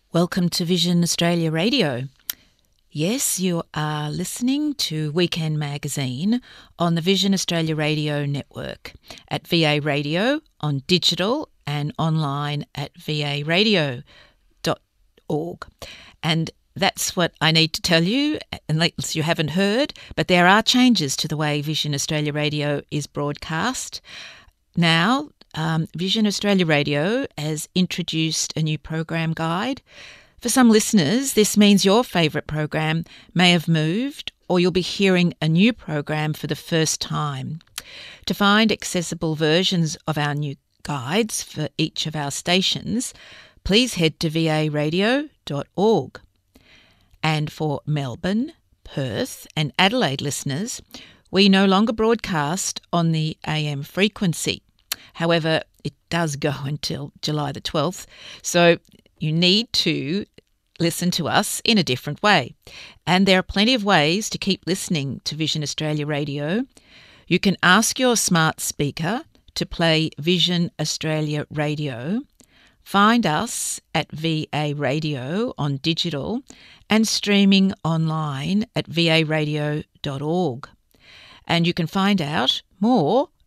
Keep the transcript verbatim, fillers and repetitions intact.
Welcome to Vision Australia Radio. Yes, you are listening to Weekend Magazine on the Vision Australia Radio network at V A Radio, on digital and online at v a radio dot org. And that's what I need to tell you, unless you haven't heard, but there are changes to the way Vision Australia Radio is broadcast. Now, Um, Vision Australia Radio has introduced a new program guide. For some listeners, this means your favourite program may have moved, or you'll be hearing a new program for the first time. To find accessible versions of our new guides for each of our stations, please head to v a radio dot org. And for Melbourne, Perth and Adelaide listeners, we no longer broadcast on the A M frequency. However, it does go until July the twelfth, so you need to listen to us in a different way. And there are plenty of ways to keep listening to Vision Australia Radio. You can ask your smart speaker to play Vision Australia Radio. Find us at V A Radio on digital and streaming online at v a radio dot org. And you can find out more